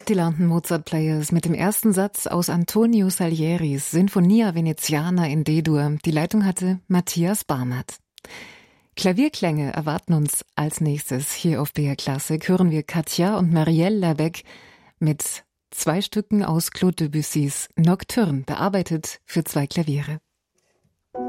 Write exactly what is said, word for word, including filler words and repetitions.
die London Mozart Players mit dem ersten Satz aus Antonio Salieris Sinfonia Veneziana in D-Dur. Die Leitung hatte Matthias Barmert. Klavierklänge erwarten uns als nächstes. Hier auf B R Klassik hören wir Katja und Marielle Labec mit zwei Stücken aus Claude Debussys Nocturne, bearbeitet für zwei Klaviere.